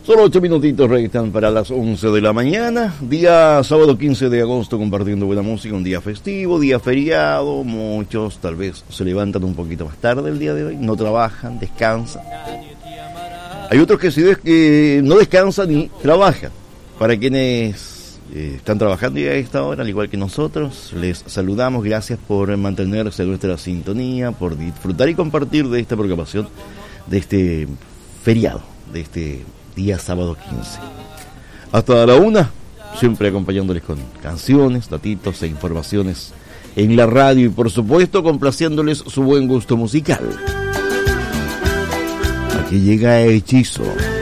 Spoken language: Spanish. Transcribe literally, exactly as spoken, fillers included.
Solo ocho minutitos restan para las once de la mañana, día sábado quince de agosto, compartiendo buena música, un día festivo, día feriado. Muchos tal vez se levantan un poquito más tarde el día de hoy, no trabajan, descansan. Hay otros que sí des- que no descansan ni trabajan. Para quienes eh, están trabajando ya a esta hora, al igual que nosotros, les saludamos, gracias por mantenerse en nuestra sintonía, por disfrutar y compartir de esta programación, de este feriado, de este día sábado quince. Hasta la una, siempre acompañándoles con canciones, datitos e informaciones en la radio y por supuesto complaciéndoles su buen gusto musical. Aquí llega Hechizo.